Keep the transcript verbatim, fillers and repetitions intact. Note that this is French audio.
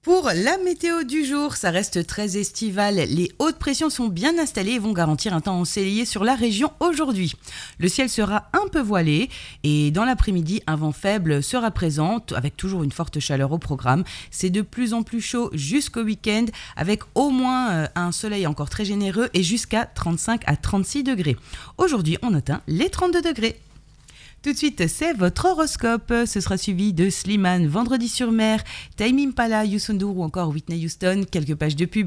Pour la météo du jour, ça reste très estival. Les hautes pressions sont bien installées et vont garantir un temps ensoleillé sur la région aujourd'hui. Le ciel sera un peu voilé et dans l'après-midi, un vent faible sera présent avec toujours une forte chaleur au programme. C'est de plus en plus chaud jusqu'au week-end avec au moins un soleil encore très généreux et jusqu'à trente-cinq à trente-six degrés. Aujourd'hui, on atteint les trente-deux degrés. Tout de suite, c'est votre horoscope. Ce sera suivi de Slimane, Vendredi sur mer, Tame Impala, Youssou N'Dour ou encore Whitney Houston. Quelques pages de pub